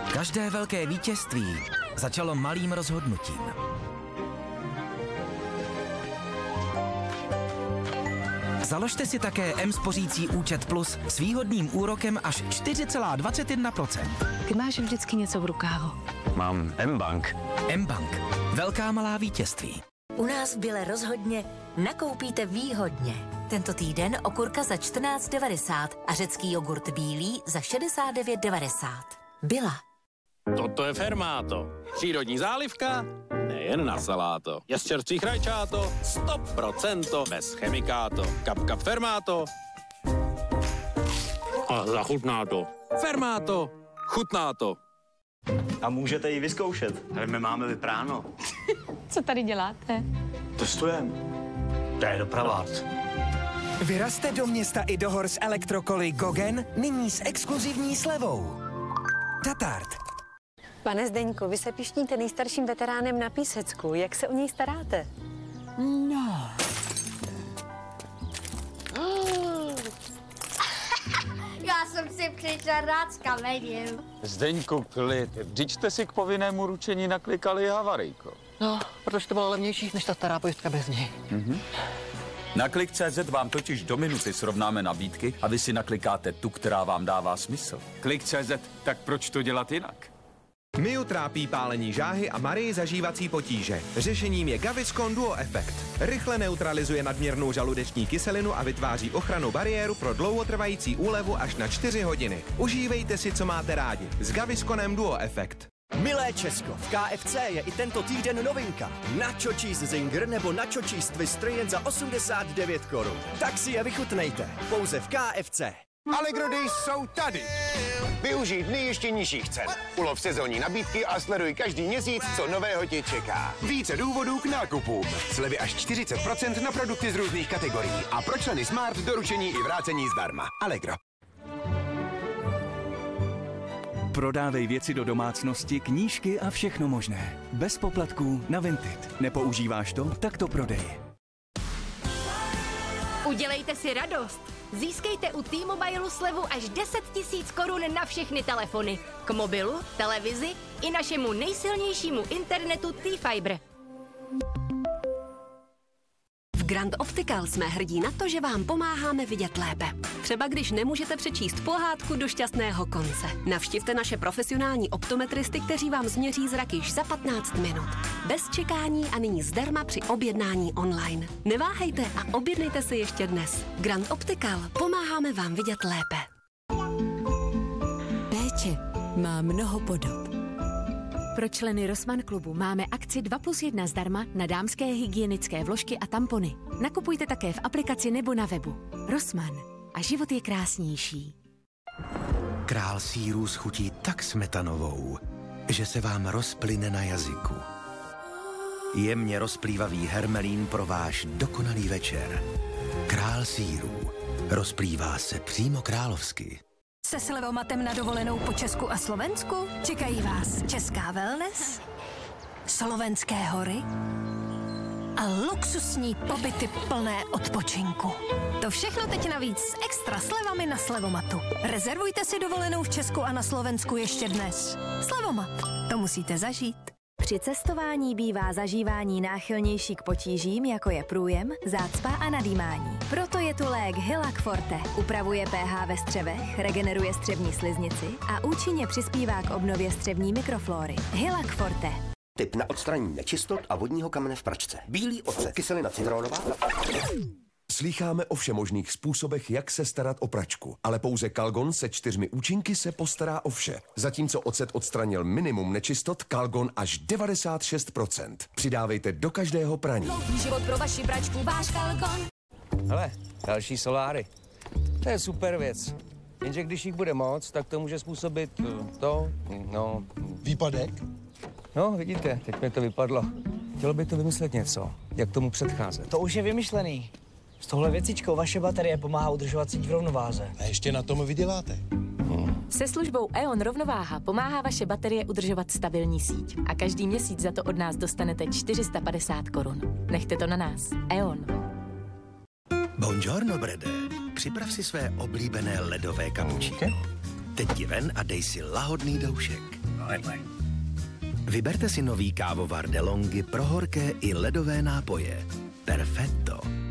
Každé velké vítězství začalo malým rozhodnutím. Založte si také M-spořící účet Plus s výhodným úrokem až 4,21%. Ty máš vždycky něco v rukávu. Mám M-Bank. M-Bank. Velká malá vítězství. U nás v Bile rozhodně nakoupíte výhodně. Tento týden okurka za 14,90 a řecký jogurt bílý za 69,90. Bila. Toto je Fermáto. Přírodní zálivka, nejen na saláto. Je z čerstvých rajčáto, 100% bez chemikáto. Kap Fermáto. A zachutná to. Fermáto. Chutná to. A můžete ji vyzkoušet. Ale my máme vypráno. Co tady děláte? Testujeme. To je dopravák. Vyrazte do města i do hor s elektrokoly Gogen, nyní s exkluzivní slevou. Tatart. Pane Zdeňku, vy se pišníte nejstarším veteránem na Písecku. Jak se o něj staráte? No. Já jsem si přišel rád s kamením. Zdeňku, klid. Vždyť jste si k povinnému ručení naklikali havarijko. No, protože to bylo levnější než ta stará pojistka bez něj. Na Klik.cz vám totiž do minuty srovnáme nabídky a vy si naklikáte tu, která vám dává smysl. Klik.cz, tak proč to dělat jinak? Miu trápí pálení žáhy a Marii zažívací potíže. Řešením je Gaviscon Duo Effect. Rychle neutralizuje nadměrnou žaludeční kyselinu a vytváří ochrannou bariéru pro dlouhotrvající úlevu až na 4 hodiny. Užívejte si, co máte rádi. S Gavisconem Duo Effect. Milé Česko, v KFC je i tento týden novinka. Nacho Cheese Zinger nebo Nacho Cheese Twister jen za 89 korun. Tak si je vychutnejte. Pouze v KFC. Allegro Days jsou tady. Využít nejještě nižších cen. Ulov sezónní nabídky a sleduj každý měsíc, co nového ti čeká. Více důvodů k nákupům. Slevy až 40% na produkty z různých kategorií. A pro členy Smart doručení i vrácení zdarma. Allegro. Prodávej věci do domácnosti, knížky a všechno možné. Bez poplatků na Vinted. Nepoužíváš to? Tak to prodej. Udělejte si radost. Získejte u T-Mobilu slevu až 10 000 korun na všechny telefony. K mobilu, televizi i našemu nejsilnějšímu internetu T-Fiber. V Grand Optical jsme hrdí na to, že vám pomáháme vidět lépe. Třeba když nemůžete přečíst pohádku do šťastného konce. Navštivte naše profesionální optometristy, kteří vám změří zrak již za 15 minut. Bez čekání a nyní zdarma při objednání online. Neváhejte a objednejte se ještě dnes. Grand Optical. Pomáháme vám vidět lépe. Péče má mnoho podob. Pro členy Rossmann klubu máme akci 2+1 zdarma na dámské hygienické vložky a tampony. Nakupujte také v aplikaci nebo na webu. Rossmann. A život je krásnější. Král sýrů schutí tak smetanovou, že se vám rozplyne na jazyku. Jemně rozplývavý hermelín pro váš dokonalý večer. Král sýrů. Rozplývá se přímo královsky. Se Slevomatem na dovolenou po Česku a Slovensku? Čekají vás česká wellness, slovenské hory a luxusní pobyty plné odpočinku. To všechno teď navíc s extra slevami na Slevomatu. Rezervujte si dovolenou v Česku a na Slovensku ještě dnes. Slevomat. To musíte zažít. Při cestování bývá zažívání náchylnější k potížím, jako je průjem, zácpa a nadýmání. Proto je tu lék Hylac Forte. Upravuje pH ve střevech, regeneruje střevní sliznici a účinně přispívá k obnově střevní mikroflóry. Hylac Forte. Tip na odstranění nečistot a vodního kamene v pračce. Bílý ocet, kyselina citronová. Slýcháme o všemožných způsobech, jak se starat o pračku, ale pouze Calgon se 4 účinky se postará o vše. Zatímco ocet odstranil minimum nečistot, Calgon až 96%. Přidávejte do každého praní. Dlouhý život pro vaši pračku, váš Calgon. Hele, další soláry. To je super věc. Jenže když jich bude moc, tak to může způsobit Výpadek? No, vidíte, teď mi to vypadlo. Chtělo by to vymyslet něco, jak tomu předcházet. To už je vymyšlený. S tohle věcičkou vaše baterie pomáhá udržovat síť v rovnováze. A ještě na tom vyděláte. Se službou E.ON Rovnováha pomáhá vaše baterie udržovat stabilní síť. A každý měsíc za to od nás dostanete 450 korun. Nechte to na nás. E.ON. Buongiorno, Brede. Připrav si své oblíbené ledové kapučíky. Teď ti ven a dej si lahodný doušek. Vyberte si nový kávovar DeLonghi pro horké i ledové nápoje. Perfetto.